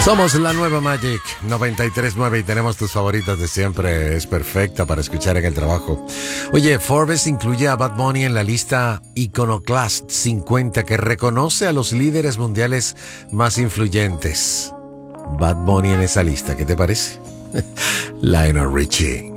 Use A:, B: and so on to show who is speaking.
A: Somos la nueva Magic 93.9 y tenemos tus favoritas de siempre. Es perfecta para escuchar en el trabajo. Oye, Forbes incluye a Bad Bunny en la lista Iconoclast 50 que reconoce a los líderes mundiales más influyentes. Bad Bunny en esa lista, ¿qué te parece? Lionel Richie.